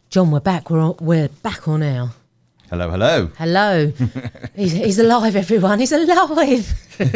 John, we're back. We're back on air. Hello, hello. Hello. he's alive, everyone. He's alive.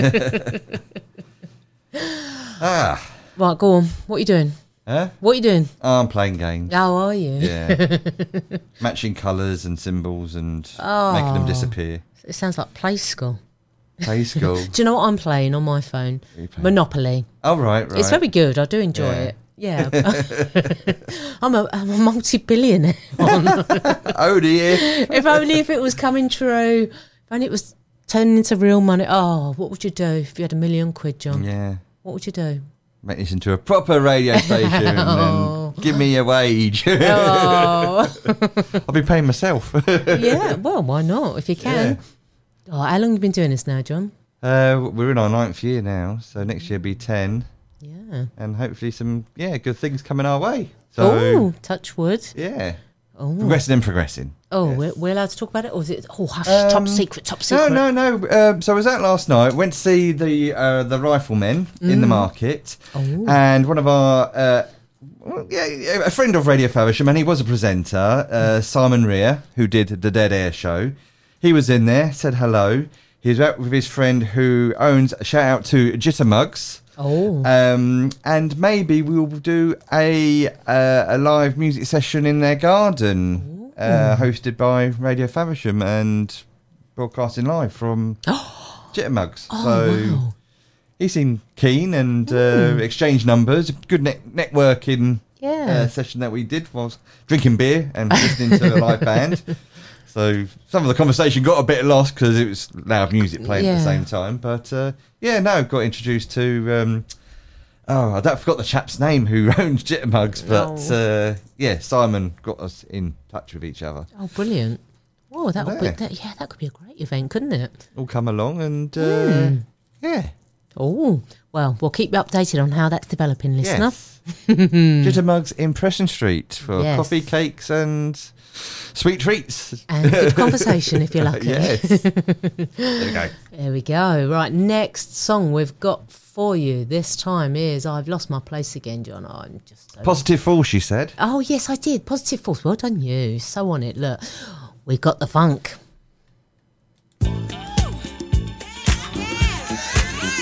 Right, go on. What are you doing? Huh? What are you doing? Oh, I'm playing games. How are you? Yeah. Matching colours and symbols and making them disappear. It sounds like play school. Play school. Do you know what I'm playing on my phone? Monopoly. Oh, right. It's very good. I do enjoy it. Yeah. I'm a multi-billionaire. Oh, dear. If only if it was coming true. If only it was turning into real money. Oh, what would you do if you had £1 million, John? Yeah. What would you do? Make this into a proper radio station and give me a wage. Oh. I'll be paying myself. Yeah, well, why not, if you can. Yeah. Oh, how long have you been doing this now, John? We're in our 9th year now, so next year will be 10. Yeah. And hopefully some, good things coming our way. So, touch wood. Yeah. Oh. Progressing. Oh, yes. we're allowed to talk about it? Or is it, hush, top secret? No. So I was out last night, went to see the Riflemen in the market. Oh. And one of our, a friend of Radio Faversham, and he was a presenter, Simon Rea, who did the Dead Air show. He was in there, said hello. He was out with his friend who owns, shout out to Jittermugs. Oh. And maybe we'll do a live music session in their garden, hosted by Radio Faversham and broadcasting live from Jittermugs. Wow. He seemed keen and exchanged numbers. Good networking session that we did whilst drinking beer and listening to a live band. So some of the conversation got a bit lost because it was loud music playing at the same time. But got introduced to. I forgot the chap's name who owns Jittermugs, but Simon got us in touch with each other. Oh, brilliant! Oh, that could be a great event, couldn't it? All come along and Oh, well, we'll keep you updated on how that's developing, listener. Yes. Jittermugs in Preston Street for coffee, cakes and sweet treats. And good conversation if you're lucky. Yes. There we go. There we go. Right, next song we've got for you this time is I've Lost My Place Again, John. I'm just Positive Force, she said. Oh, yes, I did. Positive Force. Well done, you. So on it. Look, we got the funk.